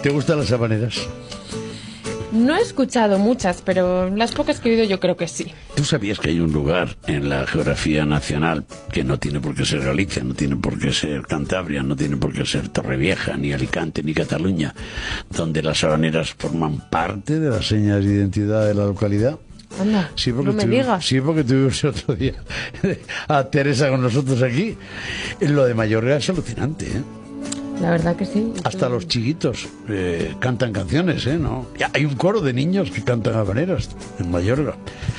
¿Te gustan las habaneras? No he escuchado muchas, pero las pocas que he oído yo creo que sí. ¿Tú sabías que hay un lugar en la geografía nacional que no tiene por qué ser Galicia, no tiene por qué ser Cantabria, no tiene por qué ser Torrevieja, ni Alicante, ni Cataluña, donde las habaneras forman parte de las señas de identidad de la localidad? Anda, sí, porque no me digas. Sí, porque tuvimos otro día a Teresa con nosotros aquí. Lo de Mayorga es alucinante, ¿eh? La verdad que sí. Hasta los chiquitos cantan canciones, ¿no? Hay un coro de niños que cantan habaneras en Mayorga.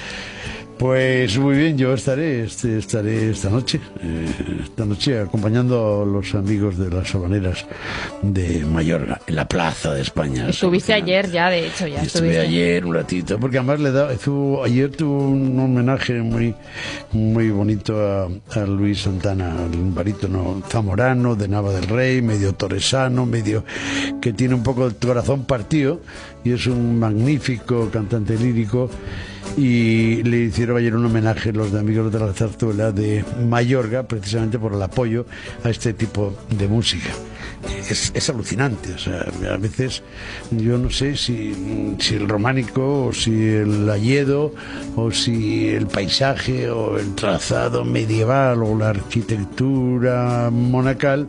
Pues muy bien, yo estaré esta noche acompañando a los amigos de las habaneras de Mayorga, en la Plaza de España. Estuviste ayer ya, de hecho, ya estuve ayer un ratito, porque además ayer tuvo un homenaje muy muy bonito a Luis Santana, un barítono zamorano de Nava del Rey, medio torresano, medio que tiene un poco el corazón partido, y es un magnífico cantante lírico. Y le hicieron ayer un homenaje los de Amigos de la Zarzuela de Mayorga, precisamente por el apoyo a este tipo de música. Es alucinante, o sea, a veces yo no sé si el románico o si el hayedo o si el paisaje o el trazado medieval o la arquitectura monacal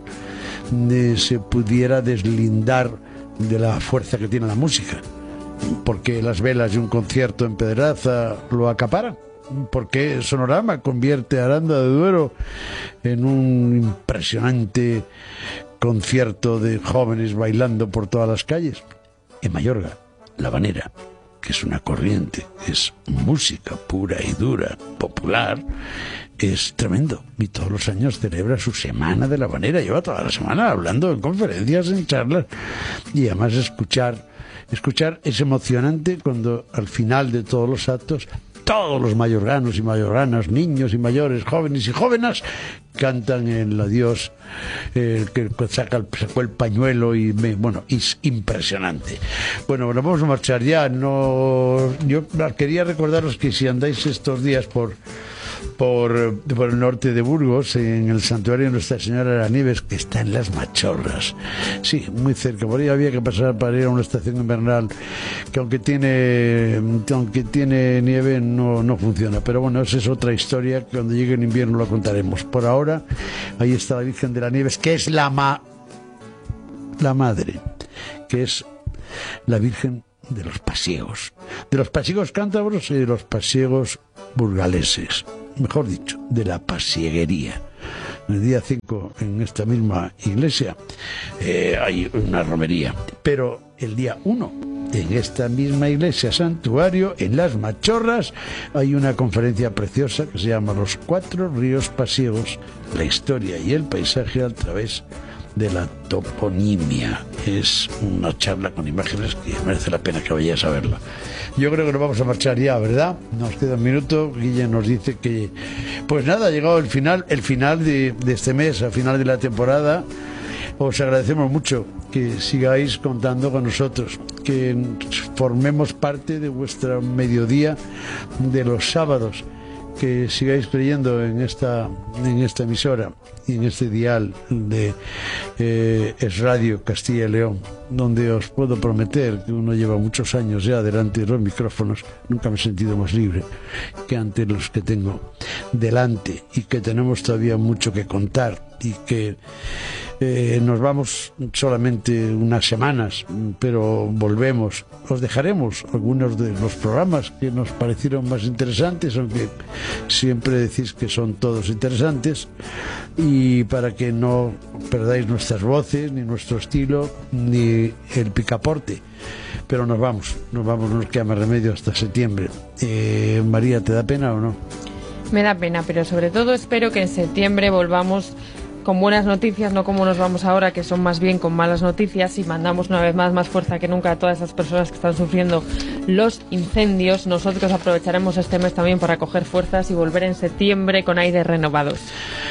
se pudiera deslindar de la fuerza que tiene la música. Porque las velas de un concierto en Pedraza lo acaparan, porque Sonorama convierte a Aranda de Duero en un impresionante concierto de jóvenes bailando por todas las calles. En Mayorga, la habanera, que es una corriente, es música pura y dura, popular, es tremendo. Y todos los años celebra su semana de la habanera, lleva toda la semana hablando en conferencias, en charlas, y además escuchar es emocionante cuando al final de todos los actos todos los mayorganos y mayorganas, niños y mayores, jóvenes y jóvenes, cantan el adiós, que sacó el pañuelo y es impresionante. Bueno, vamos a marchar ya. Yo quería recordaros que si andáis estos días por el norte de Burgos, en el santuario de Nuestra Señora de las Nieves, que está en Las Machorras, sí, muy cerca. Por ahí había que pasar para ir a una estación invernal que aunque tiene nieve no funciona, pero bueno, esa es otra historia que cuando llegue el invierno lo contaremos. Por ahora ahí está la Virgen de las Nieves, que es la madre, que es la Virgen de los pasiegos cántabros y de los pasiegos burgaleses, mejor dicho, de la pasieguería. El día 5 en esta misma iglesia hay una romería, pero el día 1 en esta misma iglesia santuario, en Las Machorras, hay una conferencia preciosa que se llama Los 4 ríos pasiegos, la historia y el paisaje a través de la toponimia. Es una charla con imágenes que merece la pena que vayáis a verla. Yo creo que nos vamos a marchar ya, ¿verdad? Nos queda un minuto. Guille nos dice que, pues nada, ha llegado el final de este mes, al final de la temporada. Os agradecemos mucho que sigáis contando con nosotros, que formemos parte de vuestro mediodía de los sábados, que sigáis creyendo en esta emisora y en este dial de Es Radio Castilla y León, donde os puedo prometer que uno lleva muchos años ya delante de los micrófonos. Nunca me he sentido más libre que ante los que tengo delante, y que tenemos todavía mucho que contar, y que nos vamos solamente unas semanas, pero volvemos. Os dejaremos algunos de los programas que nos parecieron más interesantes, aunque siempre decís que son todos interesantes, y para que no perdáis nuestras voces, ni nuestro estilo, ni el picaporte. Pero nos vamos, nos queda más remedio hasta septiembre. María, ¿te da pena o no? Me da pena, pero sobre todo espero que en septiembre volvamos con buenas noticias, no como nos vamos ahora, que son más bien con malas noticias, y mandamos una vez más fuerza que nunca a todas esas personas que están sufriendo los incendios. Nosotros aprovecharemos este mes también para coger fuerzas y volver en septiembre con aires renovados.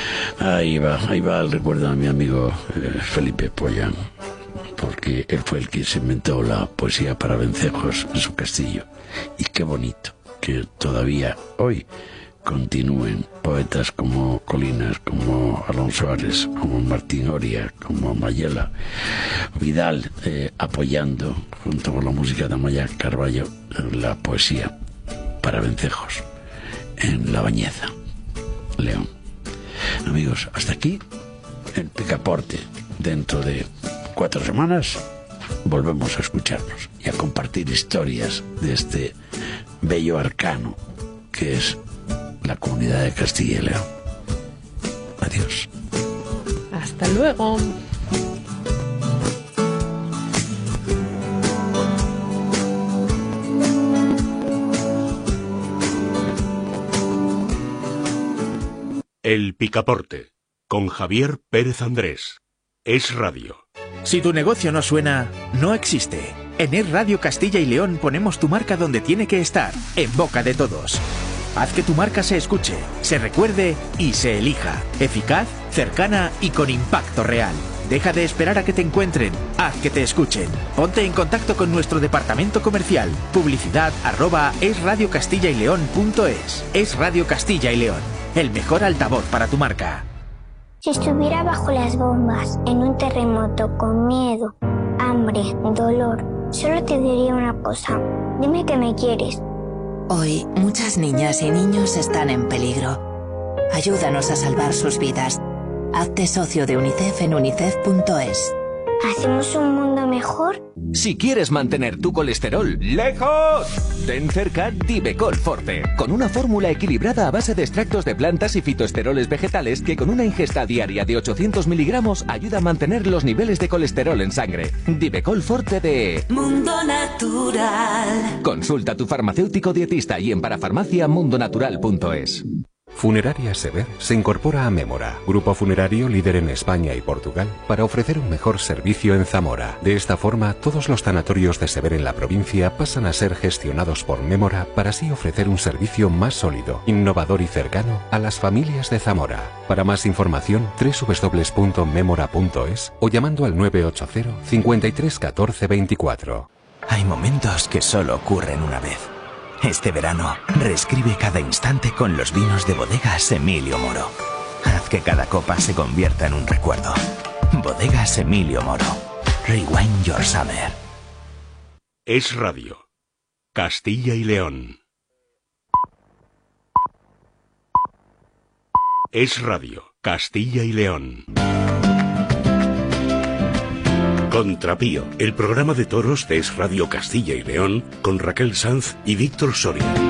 Ahí va el recuerdo a mi amigo Felipe Pollán, porque él fue el que se inventó la poesía para vencejos en su castillo. Y qué bonito que todavía hoy, continúen poetas como Colinas, como Alonso Ares, como Martín Oria, como Mayela Vidal, apoyando junto con la música de Amaya Carballo la poesía para vencejos en La Bañeza, León. Amigos, hasta aquí el picaporte. Dentro de 4 semanas volvemos a escucharnos y a compartir historias de este bello arcano que es la Comunidad de Castilla y León. Adiós. Hasta luego. El Picaporte, con Javier Pérez Andrés. Es Radio. Si tu negocio no suena, no existe. En Es Radio Castilla y León ponemos tu marca donde tiene que estar, en boca de todos. Haz que tu marca se escuche, se recuerde y se elija. Eficaz, cercana y con impacto real. Deja de esperar a que te encuentren, haz que te escuchen. Ponte en contacto con nuestro departamento comercial. Publicidad@esradiocastillayleon.es. Es Radio Castilla y León, el mejor altavoz para tu marca. Si estuviera bajo las bombas, en un terremoto, con miedo, hambre, dolor, solo te diría una cosa. Dime que me quieres. Hoy, muchas niñas y niños están en peligro. Ayúdanos a salvar sus vidas. Hazte socio de UNICEF en unicef.es. ¿Hacemos un mundo mejor? Si quieres mantener tu colesterol lejos, ten cerca Divecol Forte, con una fórmula equilibrada a base de extractos de plantas y fitoesteroles vegetales que con una ingesta diaria de 800 miligramos ayuda a mantener los niveles de colesterol en sangre. Divecol Forte de Mundo Natural. Consulta a tu farmacéutico dietista y en parafarmacia.mundonatural.es. Funeraria Sever se incorpora a Mémora, grupo funerario líder en España y Portugal, para ofrecer un mejor servicio en Zamora. De esta forma, todos los tanatorios de Sever en la provincia pasan a ser gestionados por Mémora para así ofrecer un servicio más sólido, innovador y cercano a las familias de Zamora. Para más información, www.memora.es o llamando al 980 53 14 24. Hay momentos que solo ocurren una vez. Este verano, reescribe cada instante con los vinos de Bodegas Emilio Moro. Haz que cada copa se convierta en un recuerdo. Bodegas Emilio Moro. Rewind your summer. Es Radio. Castilla y León. Es Radio. Castilla y León. Contrapío, el programa de toros de Es Radio Castilla y León con Raquel Sanz y Víctor Soria.